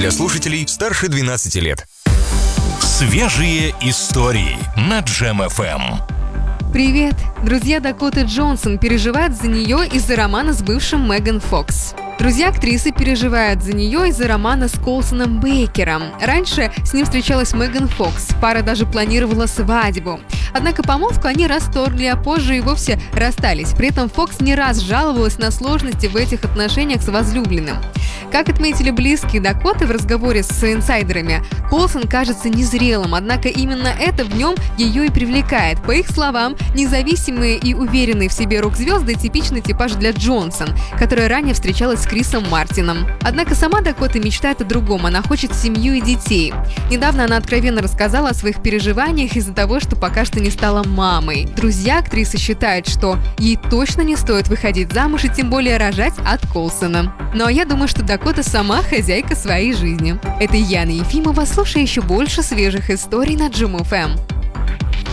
для слушателей старше 12 лет. Свежие истории на Джем FM. Привет! Друзья Дакоты Джонсон переживают за нее из-за романа с бывшим Меган Фокс. Друзья актрисы переживают за нее из-за романа с Колсоном Бейкером. Раньше с ним встречалась Меган Фокс, пара даже планировала свадьбу. Однако помолвку они расторгли, а позже и вовсе расстались. При этом Фокс не раз жаловалась на сложности в этих отношениях с возлюбленным. Как отметили близкие Дакоты в разговоре с инсайдерами, Колсон кажется незрелым, однако именно это в нем ее и привлекает. По их словам, независимые и уверенные в себе рок-звезды – типичный типаж для Джонсон, которая ранее встречалась с Крисом Мартином. Однако сама Дакота мечтает о другом, она хочет семью и детей. Недавно она откровенно рассказала о своих переживаниях из-за того, что пока что не стала мамой. Друзья актрисы считают, что ей точно не стоит выходить замуж и тем более рожать от Колсона. Ну а я думаю, что Дакота сама хозяйка своей жизни. Это Яна Ефимова. Слушай еще больше свежих историй на Джем FM.